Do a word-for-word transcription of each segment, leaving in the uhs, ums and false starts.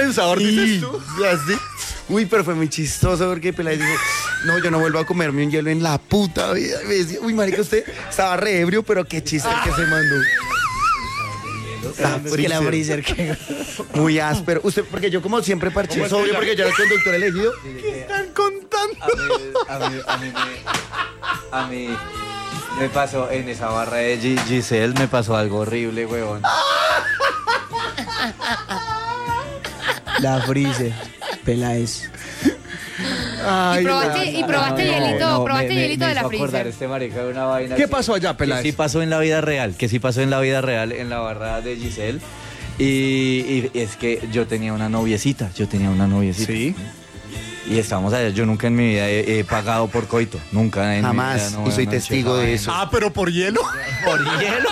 dispensador, dices tú. Y así. Uy, pero fue muy chistoso porque Peláez dijo, no, yo no vuelvo a comerme un hielo en la puta vida. Y me decía, uy, marica, usted estaba re ebrio, pero qué chiste que se mandó. Es que la freezer, que... Muy áspero. Usted, porque yo como siempre parché sobrio, porque yo era el conductor elegido. ¿Qué están contando? A mí, a mí, a mí me, a mí me pasó en esa barra de G- Giselle, me pasó algo horrible, huevón. La freezer, Peláez. Ay, y probaste, no, y probaste No, no, hielito, no, probaste me- me- hielito me de la hizo acordar freezer. este marica de una vaina. ¿Qué que- pasó allá, Que Peláez? sí pasó en la vida real, que sí pasó en la vida real en la barra de Giselle. Y, y es que yo tenía una noviecita, yo tenía una noviecita. Sí. Y estábamos allá, yo nunca en mi vida he, he pagado por coito, nunca en Jamás, mi vida. no, y soy no, testigo no, de no, eso. Ah, pero por hielo. Por hielo.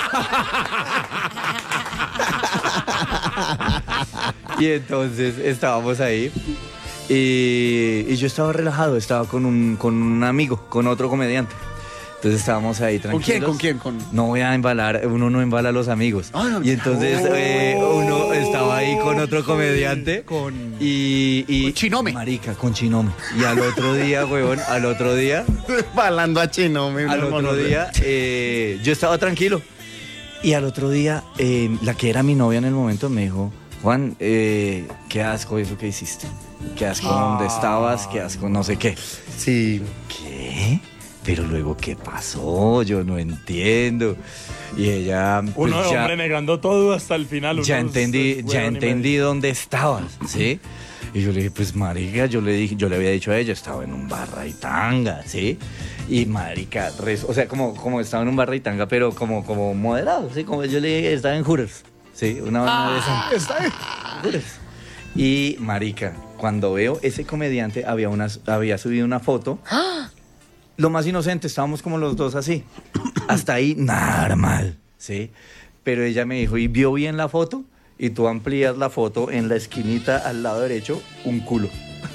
Y entonces estábamos ahí y, y yo estaba relajado, estaba con un, con un amigo, con otro comediante. Entonces estábamos ahí ¿Con tranquilos. quién? ¿Con quién? Con... No voy a embalar, uno no embala a los amigos. Ah, no. Y entonces eh, uno estaba ahí con otro comediante. Con- Y, y con Chinome. Marica, con Chinome. Y al otro día, huevón, al otro día, Balando a Chino, me al otro día, eh, yo estaba tranquilo. Y al otro día, eh, la que era mi novia en el momento me dijo, Juan, eh, qué asco eso que hiciste. Qué asco donde estabas, qué asco no sé qué. Sí. ¿Qué? Pero luego, ¿qué pasó? Yo no entiendo. Y ella, pues Uno de ya, hombre negando todo hasta el final. ya uno entendí, es- es ya huevón y entendí dónde estabas, ¿sí? Y yo le dije, pues marica, yo le dije, yo le había dicho a ella, estaba en un barra y tanga, ¿sí? Y marica, res- o sea, como, como estaba en un barra y tanga, pero como, como moderado, ¿sí? Como yo le dije, estaba en Hooters, ¿sí? Una vaina de esa. Está bien. Hooters. Y marica, cuando veo ese comediante, había, unas, había subido una foto. Lo más inocente, estábamos como los dos así. Hasta ahí, normal, ¿sí? Pero ella me dijo, ¿y vio bien la foto? Y tú amplías la foto en la esquinita al lado derecho, un culo.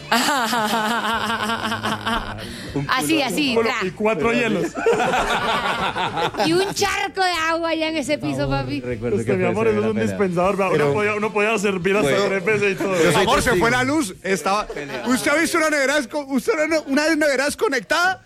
Así, así. Bueno, tra. y cuatro hielos. Y un charco de agua allá en ese piso, papi. Recuerdo Usted, mi fue amor, ese eso es de un la pelea. dispensador. ¿verdad? Pero- Uno, podía, uno podía servir hasta Bueno. tres veces y todo. Yo soy Amor, se testigo. fue la luz. Estaba. ¿Usted ha visto una nevera, desco- ¿usted una, una nevera desconectada?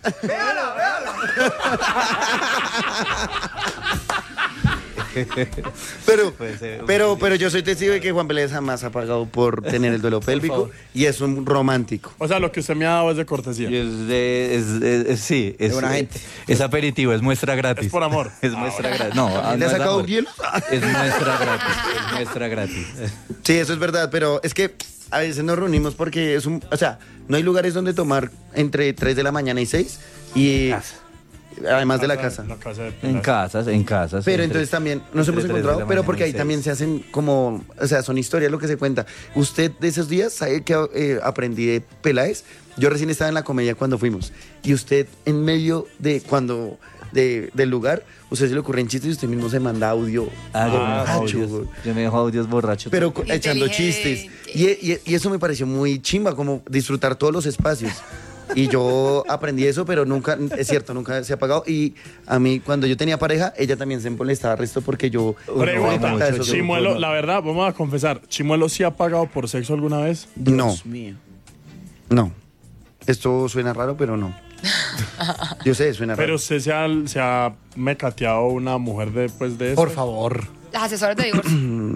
Pero, Puede ser un pero, poquito. pero yo soy testigo de que Juan Peláez jamás ha pagado por tener el duelo pélvico y es un romántico. O sea, lo que usted me ha dado es de cortesía. Y es de, es, es- es- sí, es, buena gente. es aperitivo, es muestra gratis. Es por amor. Es muestra gratis. No, ¿Le no ha es sacado amor. un hielo? Es muestra gratis, es muestra gratis. Sí, eso es verdad, pero es que a veces nos reunimos porque es un, o sea, no hay lugares donde tomar entre tres de la mañana y seis y Casa. además de la casa. La casa de En Peláez. casas, en casas. Pero entre- entonces también nos entre hemos tres de encontrado, la pero mañana porque y ahí seis. también se hacen como, o sea, son historias lo que se cuenta. Usted de esos días sabe que eh, aprendí de Peláez. Yo recién estaba en la comedia cuando fuimos y usted en medio de cuando de, del lugar, usted se le ocurren chistes y usted mismo se manda audio Ah, yo, me borracho, dejo audios, güey. yo me dejo audios borrachos. Pero co- echando chistes. Inteligente. Y, y- y eso me pareció muy chimba, como disfrutar todos los espacios. Y yo aprendí eso, pero nunca, es cierto, nunca se ha pagado. Y a mí, cuando yo tenía pareja, ella también se molestaba resto porque yo... Pregunta, Uno, eso, Chimuelo, yo- la verdad, vamos a confesar, ¿Chimuelo sí ha pagado por sexo alguna vez? No, Dios mío. no. Esto suena raro, pero no. Yo sé, suena raro. Pero usted se ha, se ha mecateado una mujer después de eso. Por favor. Las asesoras de divorcio.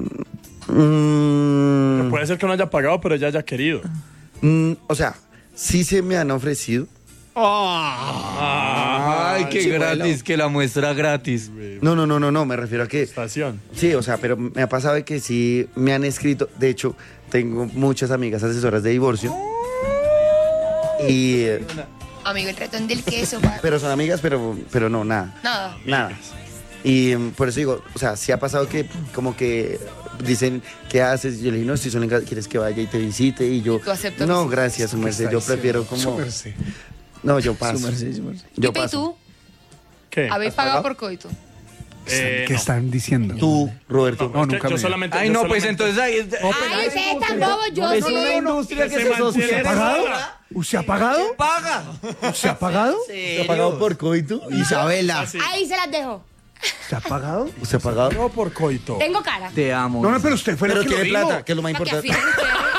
Mm, Puede ser que no haya pagado, pero ella haya querido. mm, o sea, sí se me han ofrecido. Ay, qué gratis, que la muestra gratis. No, no, no, no, no, me refiero a que... Estación. Sí, o sea, pero me ha pasado de que sí me han escrito. De hecho, tengo muchas amigas asesoras de divorcio. Y... eh, Amigo, el ratón del queso, papi. Pero son amigas, pero, pero no, nada. Nada. Nada. Y mm, por eso digo, o sea, sí ha pasado que como que dicen, ¿qué haces? Y yo le digo, no, estoy solo en casa, ¿quieres que vaya y te visite? Y yo, ¿Tú aceptas no, visitas? gracias, su merced, yo prefiero como... Su merced. No, yo paso. Su merced, su merced. Yo Pipe, ¿y paso. tú? ¿Qué? ¿Habéis pagado por coito? Eh, ¿Qué no. están diciendo? Tú, Roberto. No, Es que nunca yo me- solamente. Ay, yo no, pues solamente- entonces ahí. Ay, ustedes están bobos, yo Es sí. una industria que se se mantiene sostiene. ¿Pagado? sola. ¿Usted ha pagado? Paga. ¿Usted ha pagado? ¿Usted ha pagado por coito? Isabela. Así. Ahí se las dejo. ¿Usted ha pagado? ¿Usted ha pagado? No por coito. Tengo cara. Te amo. No, no, pero usted fue Pero la que lo tiene dijo. plata, que es lo más Para que importante. afinen ustedes.